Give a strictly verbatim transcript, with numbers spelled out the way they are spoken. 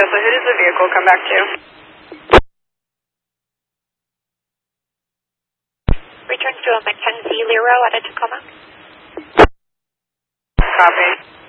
Tesla, who does the vehicle come back to? Returns to a Mackenzie Lero at a Tacoma. Copy.